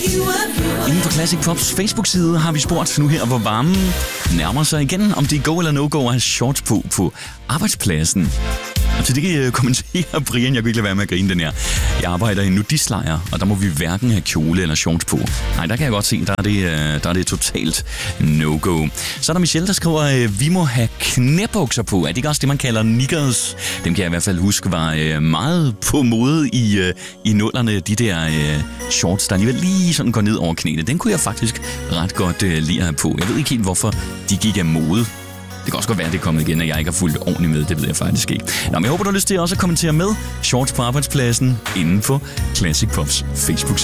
Inden på Classic Pops Facebook-side har vi spurgt nu her, hvor varmen nærmer sig igen, om det er go eller no-go at have shorts på arbejdspladsen. Og til det kan jeg kommentere, Brian, jeg kan ikke lade være med at grine den her. Jeg arbejder i en nudistlejr, og der må vi hverken have kjole eller shorts på. Nej, der kan jeg godt se, der er det totalt no-go. Så er der Michelle, der skriver, vi må have knæbukser på. Er det ikke også det, man kalder knickers? Dem kan jeg i hvert fald huske var meget på mode i nullerne. De der shorts, der alligevel lige sådan går ned over knæene. Den kunne jeg faktisk ret godt lide at have på. Jeg ved ikke helt, hvorfor de gik af mode. Det kan også godt være, at det er kommet igen, og jeg ikke har fulgt ordentligt med. Det ved jeg faktisk ikke. Nå, men jeg håber, du har lyst til også at kommentere med shorts på arbejdspladsen inden på Classic Pops Facebook.